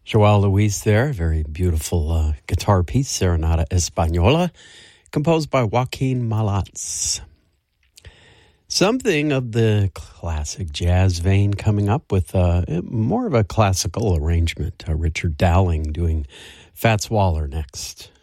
Joao Luis there, very beautiful guitar piece, Serenata Española, composed by Joaquin Malats. Something of the classic jazz vein coming up with more of a classical arrangement. Richard Dowling doing Fats Waller next.